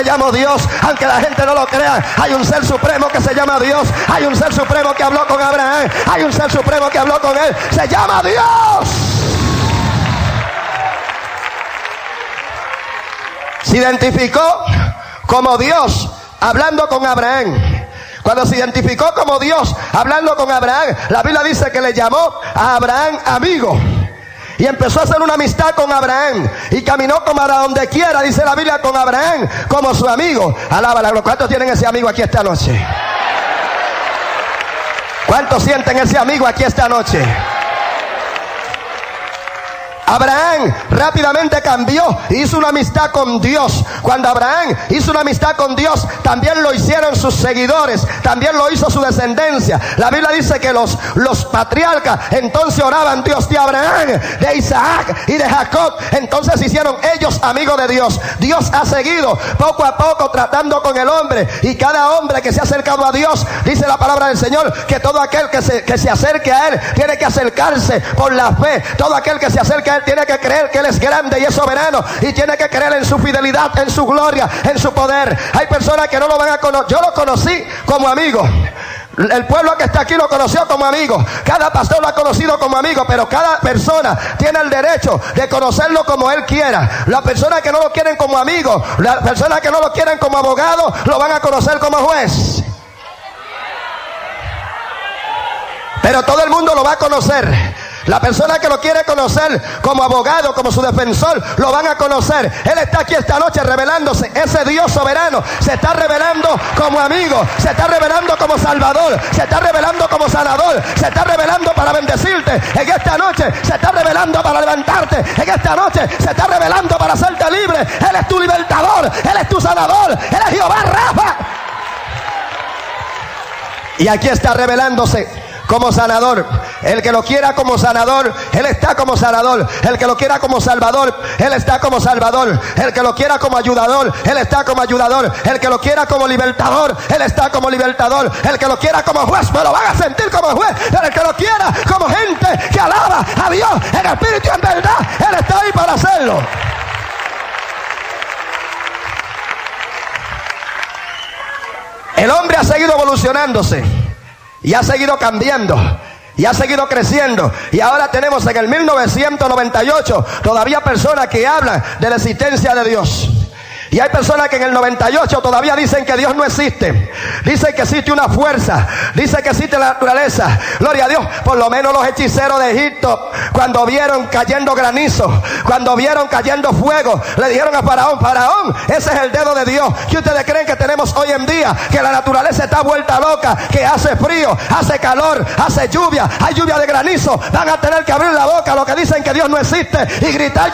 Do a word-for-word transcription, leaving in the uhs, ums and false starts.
llamo Dios, aunque la gente no lo crea. Hay un ser supremo que se llama Dios. Hay un ser supremo que habló con Abraham. Hay un ser supremo que habló con él. Se llama Dios. Se identificó como Dios hablando con Abraham. Cuando se identificó como Dios hablando con Abraham, la Biblia dice que le llamó a Abraham amigo. Y empezó a hacer una amistad con Abraham. Y caminó como a donde quiera, dice la Biblia, con Abraham como su amigo. Alábala. ¿Cuántos tienen ese amigo aquí esta noche? ¿Cuántos sienten ese amigo aquí esta noche? Abraham rápidamente cambió e hizo una amistad con Dios. Cuando Abraham hizo una amistad con Dios, también lo hicieron sus seguidores, también lo hizo su descendencia. La Biblia dice que los, los patriarcas entonces oraban: Dios de Abraham, de Isaac y de Jacob. Entonces se hicieron ellos amigos de Dios. Dios ha seguido poco a poco tratando con el hombre, y cada hombre que se ha acercado a Dios, dice la palabra del Señor, que todo aquel que se, que se acerque a Él tiene que acercarse por la fe. Todo aquel que se acerque a Él tiene que creer que Él es grande y es soberano, y tiene que creer en su fidelidad, en su gloria, en su poder. Hay personas que no lo van a conocer. Yo lo conocí como amigo. El pueblo que está aquí lo conoció como amigo. Cada pastor lo ha conocido como amigo, pero cada persona tiene el derecho de conocerlo como él quiera. Las personas que no lo quieren como amigo, las personas que no lo quieren como abogado, lo van a conocer como juez. Pero todo el mundo lo va a conocer. La persona que lo quiere conocer como abogado, como su defensor, lo van a conocer. Él está aquí esta noche revelándose. Ese Dios soberano se está revelando como amigo, se está revelando como salvador, se está revelando como sanador, se está revelando para bendecirte. En esta noche se está revelando para levantarte. En esta noche se está revelando para hacerte libre. Él es tu libertador, Él es tu sanador, Él es Jehová Rafa. Y aquí está revelándose como sanador. El que lo quiera como sanador, Él está como sanador. El que lo quiera como salvador, Él está como salvador. El que lo quiera como ayudador, Él está como ayudador. El que lo quiera como libertador, Él está como libertador. El que lo quiera como juez, me lo van a sentir como juez. Pero el que lo quiera como gente que alaba a Dios en espíritu y en verdad, Él está ahí para hacerlo. El hombre ha seguido evolucionándose y ha seguido cambiando y ha seguido creciendo, y ahora tenemos en el mil novecientos noventa y ocho todavía personas que hablan de la existencia de Dios. Y hay personas que en el noventa y ocho todavía dicen que Dios no existe. Dicen que existe una fuerza. Dicen que existe la naturaleza. Gloria a Dios. Por lo menos los hechiceros de Egipto, cuando vieron cayendo granizo, cuando vieron cayendo fuego, le dijeron a Faraón: Faraón, ese es el dedo de Dios. ¿Qué ustedes creen que tenemos hoy en día? Que la naturaleza está vuelta loca, que hace frío, hace calor, hace lluvia, hay lluvia de granizo. Van a tener que abrir la boca los que dicen que Dios no existe y gritar: